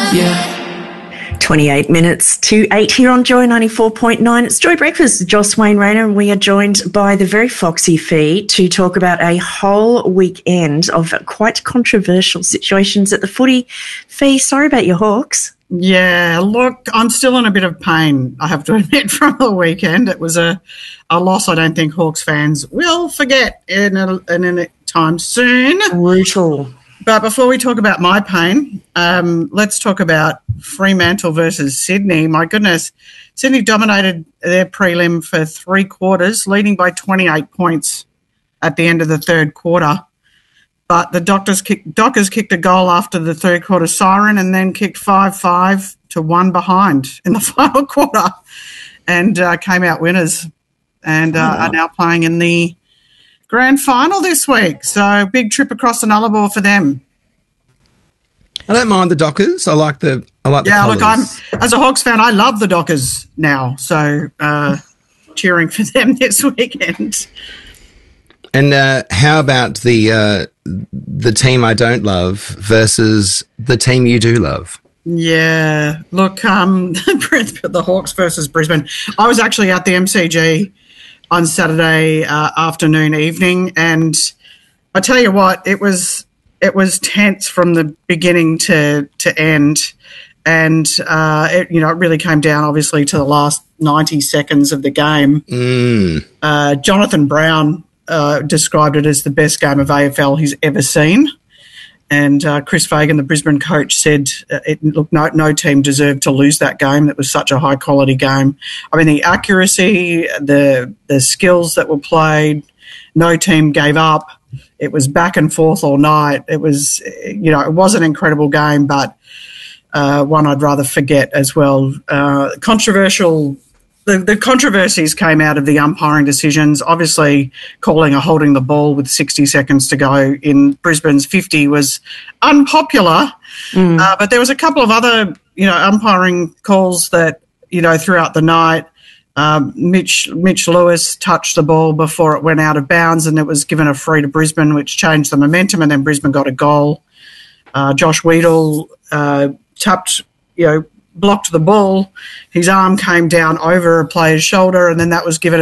Yeah. 28 minutes to 8 here on Joy 94.9. It's Joy Breakfast, Joss Wayne Rayner, and we are joined by the very foxy Fee to talk about a whole weekend of quite controversial situations at the footy. Fee, sorry about your Hawks. Yeah, look, I'm still in a bit of pain, I have to admit, from the weekend. It was a loss I don't think Hawks fans will forget in a time soon. Brutal. But before we talk about my pain, let's talk about Fremantle versus Sydney. My goodness, Sydney dominated their prelim for 3 quarters, leading by 28 points at the end of the third quarter. But the Dockers kicked a goal after the third quarter siren and then kicked 5-5 to 1 behind in the final quarter and came out winners and are now playing in the grand final this week. So big trip across the Nullarbor for them. I don't mind the Dockers. I like the yeah, colours. Look, as a Hawks fan, I love the Dockers now. So cheering for them this weekend. And how about the team I don't love versus the team you do love? Yeah, look, the Hawks versus Brisbane. I was actually at the MCG on Saturday afternoon, evening, and I tell you what, it was tense from the beginning to end, and it really came down obviously to the last 90 seconds of the game. Jonathan Brown described it as the best game of AFL he's ever seen. And Chris Fagan, the Brisbane coach, said no team deserved to lose that game. It was such a high-quality game. I mean, the accuracy, the skills that were played, no team gave up. It was back and forth all night. It was, it was an incredible game, but one I'd rather forget as well. Controversial. The controversies came out of the umpiring decisions. Obviously, calling a holding the ball with 60 seconds to go in Brisbane's 50 was unpopular. But there was a couple of other, umpiring calls that, throughout the night. Mitch Lewis touched the ball before it went out of bounds and it was given a free to Brisbane, which changed the momentum, and then Brisbane got a goal. Josh Weedle blocked the ball. His arm came down over a player's shoulder, and then that was given